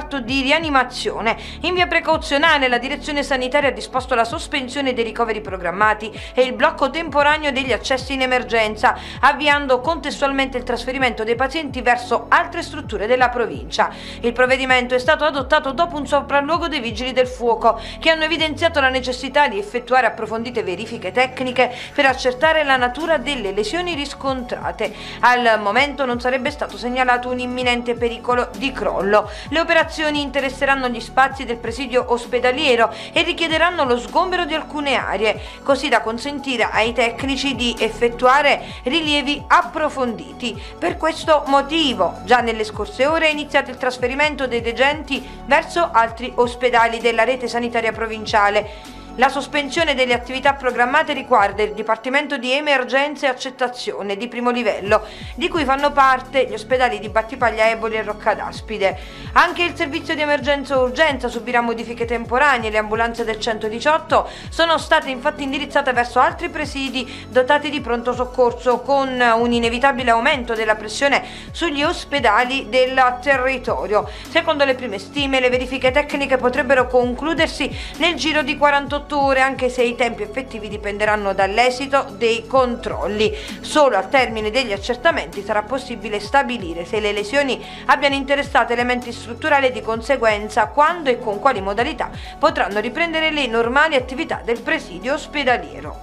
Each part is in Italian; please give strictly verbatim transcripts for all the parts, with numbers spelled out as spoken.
reparto di rianimazione. In via precauzionale la direzione sanitaria ha disposto la sospensione dei ricoveri programmati e il blocco temporaneo degli accessi in emergenza, avviando contestualmente il trasferimento dei pazienti verso altre strutture della provincia. Il provvedimento è stato adottato dopo un sopralluogo dei vigili del fuoco, che hanno evidenziato la necessità di effettuare approfondite verifiche tecniche per accertare la natura delle lesioni riscontrate. Al momento non sarebbe stato segnalato un imminente pericolo di crollo. Le operazioni interesseranno gli spazi del presidio ospedaliero e richiederanno lo sgombero di alcune aree, così da consentire ai tecnici di effettuare rilievi approfonditi. Per questo motivo, già nelle scorse ore è iniziato il trasferimento dei degenti verso altri ospedali della rete sanitaria provinciale. La sospensione delle attività programmate riguarda il Dipartimento di Emergenza e Accettazione di primo livello, di cui fanno parte gli ospedali di Battipaglia, Eboli e Roccadaspide. Anche il servizio di emergenza e urgenza subirà modifiche temporanee. Le ambulanze del centodiciotto sono state infatti indirizzate verso altri presidi dotati di pronto soccorso, con un inevitabile aumento della pressione sugli ospedali del territorio. Secondo le prime stime, le verifiche tecniche potrebbero concludersi nel giro di quarantotto ore, anche se i tempi effettivi dipenderanno dall'esito dei controlli. Solo al termine degli accertamenti sarà possibile stabilire se le lesioni abbiano interessato elementi strutturali e di conseguenza quando e con quali modalità potranno riprendere le normali attività del presidio ospedaliero.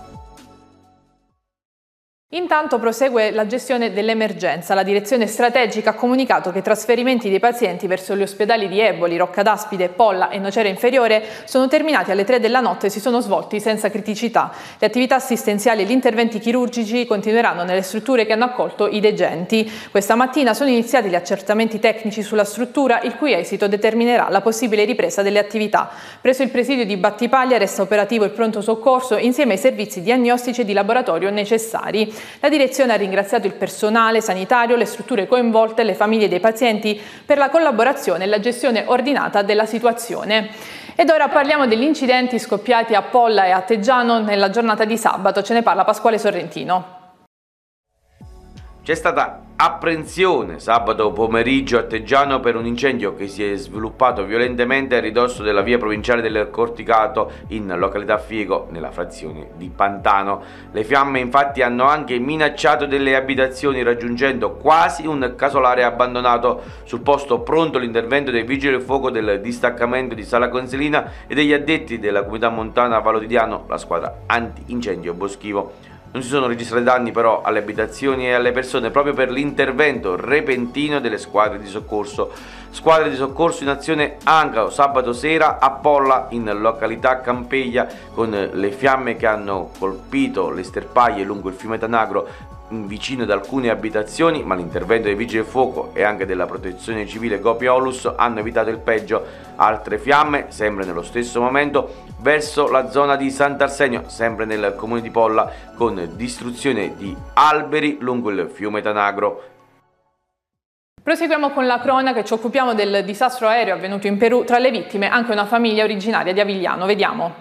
Intanto prosegue la gestione dell'emergenza. La direzione strategica ha comunicato che i trasferimenti dei pazienti verso gli ospedali di Eboli, Roccadaspide, Polla e Nocera Inferiore sono terminati alle tre della notte e si sono svolti senza criticità. Le attività assistenziali e gli interventi chirurgici continueranno nelle strutture che hanno accolto i degenti. Questa mattina sono iniziati gli accertamenti tecnici sulla struttura, il cui esito determinerà la possibile ripresa delle attività. Presso il presidio di Battipaglia resta operativo il pronto soccorso insieme ai servizi diagnostici e di laboratorio necessari. La direzione ha ringraziato il personale sanitario, le strutture coinvolte e le famiglie dei pazienti per la collaborazione e la gestione ordinata della situazione. Ed ora parliamo degli incidenti scoppiati a Polla e a Teggiano nella giornata di sabato. Ce ne parla Pasquale Sorrentino. C'è stata apprensione sabato pomeriggio a Teggiano per un incendio che si è sviluppato violentemente a ridosso della via provinciale del Corticato in località Fiego, nella frazione di Pantano. Le fiamme infatti hanno anche minacciato delle abitazioni, raggiungendo quasi un casolare abbandonato. Sul posto pronto l'intervento dei vigili del fuoco del distaccamento di Sala Consilina e degli addetti della comunità montana Valodidiano, la squadra anti-incendio boschivo. Non si sono registrati danni però alle abitazioni e alle persone proprio per l'intervento repentino delle squadre di soccorso. Squadre di soccorso in azione anche sabato sera a Polla, in località Campeglia, con le fiamme che hanno colpito le sterpaglie lungo il fiume Tanagro vicino ad alcune abitazioni, ma l'intervento dei vigili del fuoco e anche della protezione civile Gopiolus hanno evitato il peggio. Altre fiamme, sempre nello stesso momento, verso la zona di Sant'Arsenio, sempre nel comune di Polla, con distruzione di alberi lungo il fiume Tanagro. Proseguiamo con la cronaca e ci occupiamo del disastro aereo avvenuto in Perù. Tra le vittime anche una famiglia originaria di Avigliano. Vediamo.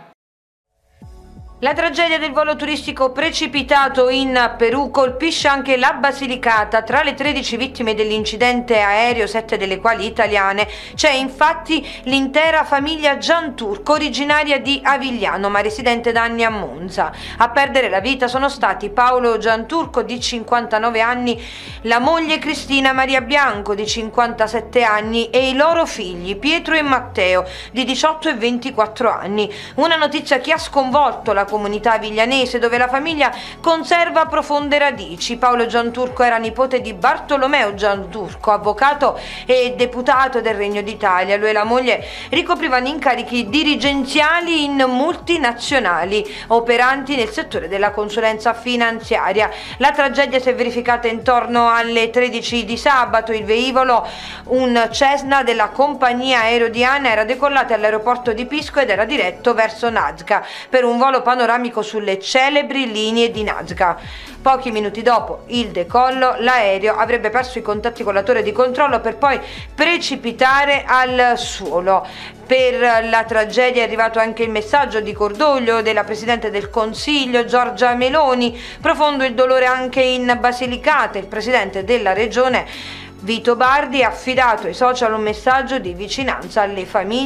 La tragedia del volo turistico precipitato in Perù colpisce anche la Basilicata. Tra le tredici vittime dell'incidente aereo, sette delle quali italiane, c'è infatti l'intera famiglia Gianturco, originaria di Avigliano ma residente da anni a Monza. A perdere la vita sono stati Paolo Gianturco di cinquantanove anni, la moglie Cristina Maria Bianco di cinquantasette anni e i loro figli Pietro e Matteo di diciotto e ventiquattro anni. Una notizia che ha sconvolto la comunità aviglianese, dove la famiglia conserva profonde radici. Paolo Gianturco era nipote di Bartolomeo Gianturco, avvocato e deputato del Regno d'Italia. Lui e la moglie ricoprivano incarichi dirigenziali in multinazionali operanti nel settore della consulenza finanziaria. La tragedia si è verificata intorno alle tredici di sabato. Il velivolo, un Cessna della compagnia aereo di ANA, era decollato all'aeroporto di Pisco ed era diretto verso Nazca per un volo panoramico sulle celebri linee di Nazca. Pochi minuti dopo il decollo, l'aereo avrebbe perso i contatti con la torre di controllo per poi precipitare al suolo. Per la tragedia è arrivato anche il messaggio di cordoglio della Presidente del Consiglio Giorgia Meloni. Profondo il dolore anche in Basilicata. Il Presidente della Regione Vito Bardi ha affidato ai social un messaggio di vicinanza alle famiglie